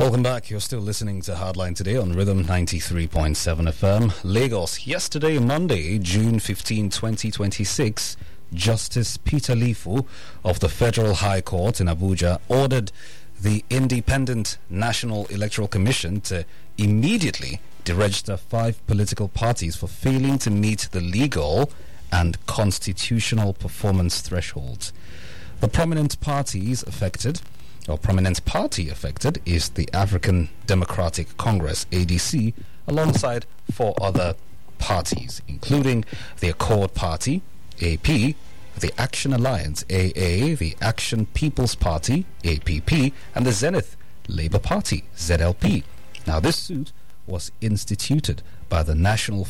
Welcome back. You're still listening to Hardline today on Rhythm 93.7 FM. Lagos. Yesterday, Monday, June 15, 2026, Justice Peter Lifu of the Federal High Court in Abuja ordered the Independent National Electoral Commission to immediately deregister 5 political parties for failing to meet the legal and constitutional performance thresholds. The prominent party affected is the African Democratic Congress, ADC, alongside 4 other parties, including the Accord Party, AP, the Action Alliance, AA, the Action People's Party, APP, and the Zenith Labour Party, ZLP. Now, this suit was instituted by the National